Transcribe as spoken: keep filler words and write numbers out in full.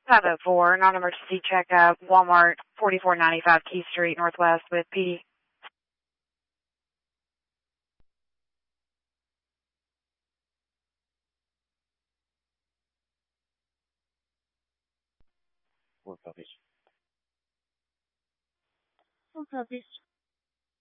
five oh four, non-emergency checkup, Walmart, forty-four ninety-five Key Street, Northwest with P D. Four puppies. Four puppies.